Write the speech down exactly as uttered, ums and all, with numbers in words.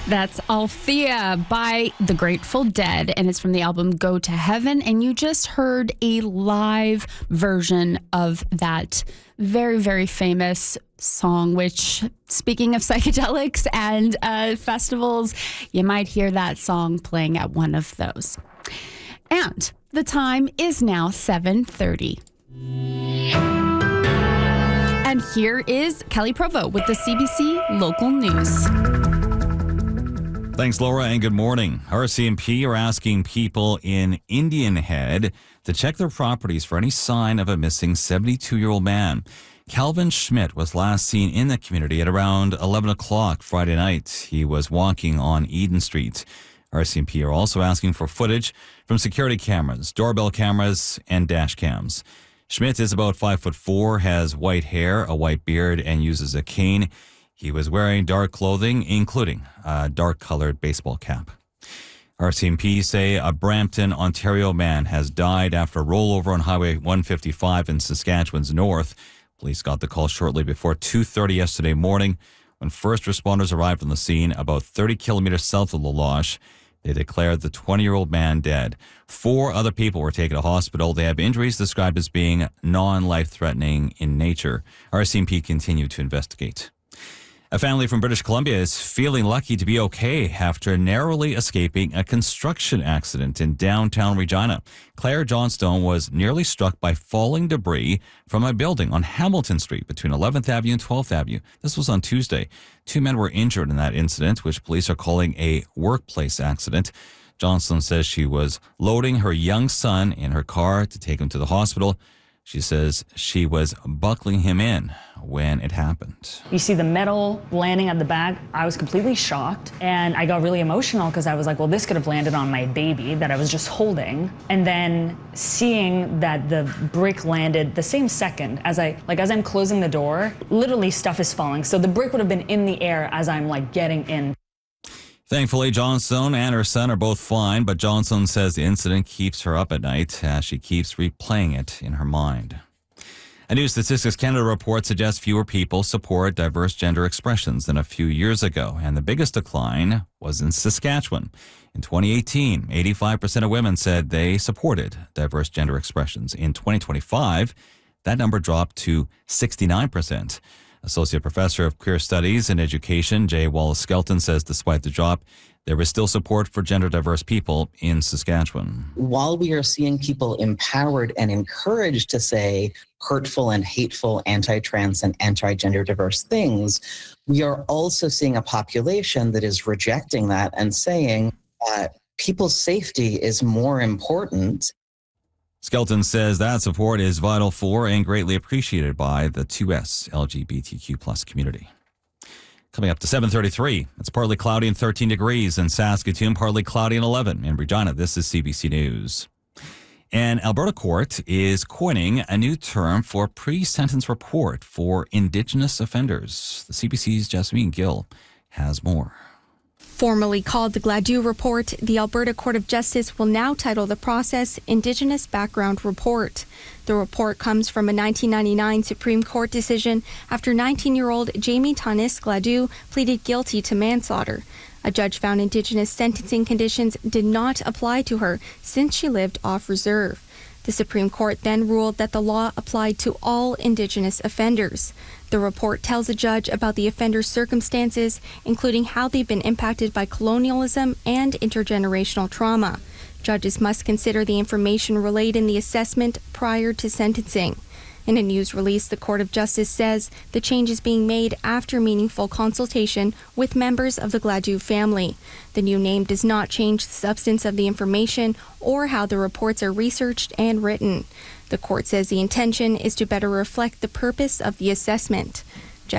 That's Althea by The Grateful Dead, and it's from the album Go to Heaven. And you just heard a live version of that very, very famous song, which, speaking of psychedelics and uh, festivals, you might hear that song playing at one of those. And the time is now seven thirty. And here is Kelly Provo with the C B C Local News. Thanks, Laura, and good morning. R C M P are asking people in Indian Head to check their properties for any sign of a missing seventy-two-year-old man. Calvin Schmidt was last seen in the community at around eleven o'clock Friday night. He was walking on Eden Street. R C M P are also asking for footage from security cameras, doorbell cameras, and dash cams. Schmidt is about five foot four, has white hair, a white beard, and uses a cane. He was wearing dark clothing, including a dark-colored baseball cap. R C M P say a Brampton, Ontario man has died after a rollover on Highway one fifty-five in Saskatchewan's north. Police got the call shortly before two thirty yesterday morning when first responders arrived on the scene about thirty kilometers south of La Loche. They declared the twenty-year-old man dead. Four other people were taken to hospital. They have injuries described as being non-life-threatening in nature. R C M P continued to investigate. A family from British Columbia is feeling lucky to be okay after narrowly escaping a construction accident in downtown Regina. Claire Johnstone was nearly struck by falling debris from a building on Hamilton Street between eleventh Avenue and twelfth Avenue. This was on Tuesday. Two men were injured in that incident, which police are calling a workplace accident. Johnstone says she was loading her young son in her car to take him to the hospital. She says she was buckling him in when it happened. You see the metal landing at the back. I was completely shocked, and I got really emotional because I was like, well, this could have landed on my baby that I was just holding. And then seeing that the brick landed the same second as I, like as I'm closing the door, literally stuff is falling. So the brick would have been in the air as I'm like getting in. Thankfully, Johnstone and her son are both fine, but Johnstone says the incident keeps her up at night as she keeps replaying it in her mind. A new Statistics Canada report suggests fewer people support diverse gender expressions than a few years ago, and the biggest decline was in Saskatchewan. In twenty eighteen, eighty-five percent of women said they supported diverse gender expressions. In twenty twenty-five, that number dropped to sixty-nine percent. Associate Professor of Queer Studies and Education, Jay Wallace-Skelton, says despite the drop, there is still support for gender-diverse people in Saskatchewan. While we are seeing people empowered and encouraged to say hurtful and hateful anti-trans and anti-gender diverse things, we are also seeing a population that is rejecting that and saying that people's safety is more important. Skelton says that support is vital for and greatly appreciated by the two S L G B T Q plus community. Coming up to seven thirty-three, it's partly cloudy and thirteen degrees in Saskatoon, partly cloudy and eleven in Regina. This is C B C News. An Alberta court is coining a new term for pre-sentence report for Indigenous offenders. The C B C's Jasmine Gill has more. Formerly called the Gladue Report, the Alberta Court of Justice will now title the process Indigenous Background Report. The report comes from a nineteen ninety-nine Supreme Court decision after nineteen-year-old Jamie Tanis Gladue pleaded guilty to manslaughter. A judge found Indigenous sentencing conditions did not apply to her since she lived off reserve. The Supreme Court then ruled that the law applied to all Indigenous offenders. The report tells a judge about the offender's circumstances, including how they've been impacted by colonialism and intergenerational trauma. Judges must consider the information relayed in the assessment prior to sentencing. In a news release, the Court of Justice says the change is being made after meaningful consultation with members of the Gladue family. The new name does not change the substance of the information or how the reports are researched and written. The court says the intention is to better reflect the purpose of the assessment.